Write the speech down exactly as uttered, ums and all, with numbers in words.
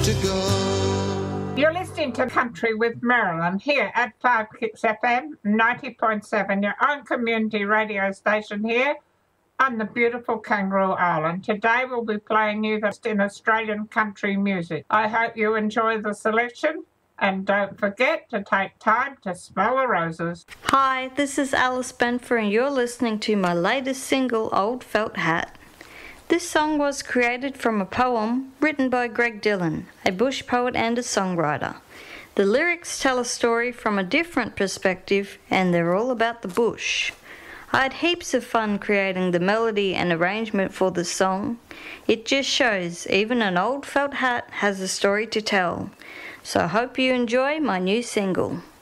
to go. You're listening to Country with Marilyn here at five Kicks F M, ninety point seven, your own community radio station here on the beautiful Kangaroo Island. Today we'll be playing you the in Australian country music. I hope you enjoy the selection, and don't forget to take time to smell the roses. Hi, this is Alice Benfer and you're listening to my latest single, Old Felt Hat. This song was created from a poem written by Greg Dillon, a bush poet and a songwriter. The lyrics tell a story from a different perspective and they're all about the bush. I had heaps of fun creating the melody and arrangement for this song. It just shows even an old felt hat has a story to tell. So I hope you enjoy my new single.